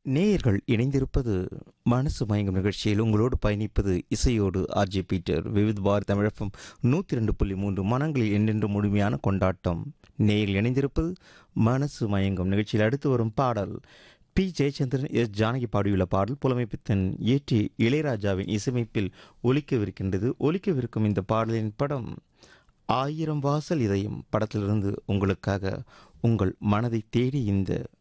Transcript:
நேயர்கள் இணைந்திருப்பது மனசு மயங்கும் நிகழ்ச்சியில் உங்களோடு பயணிப்பது இசையோடு ஆர்ஜே பீட்டர். விவித் பார் தமிழகம் 102.3 மனங்களில் என்றென்று முழுமையான கொண்டாட்டம். நேயர்கள் இணைந்திருப்பது மனசு மயங்கும் நிகழ்ச்சியில் அடுத்து வரும் பாடல் பி ஜெயச்சந்திரன் எஸ் ஜானகி பாடியுள்ள பாடல் புலமைப்பித்தன் இயற்றி இளையராஜாவின் இசையமைப்பில் ஒலிக்கவிருக்கும் இந்த பாடலின் படம் ஆயிரம் வாசல் இதயம் படத்திலிருந்து உங்களுக்காக உங்கள் மனதை தேடி இந்த